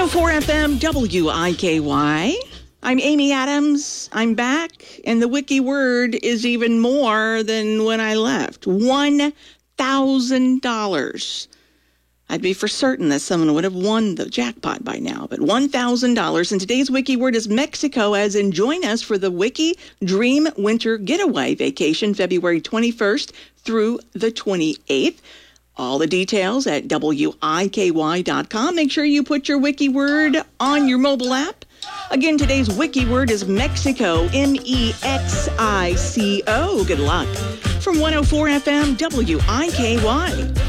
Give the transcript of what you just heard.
104 FM WIKY. I'm Amy Adams. I'm back, and the wiki word is even more than when I left. $1,000. I'd be for certain that someone would have won the jackpot by now, but $1,000. And today's wiki word is Mexico, as in join us for the Wiki Dream Winter Getaway Vacation, February 21st through the 28th. All the details at wiky.com. Make sure you put your wiki word on your mobile app. Again, today's wiki word is Mexico, Mexico. Good luck. From 104 FM WIKY.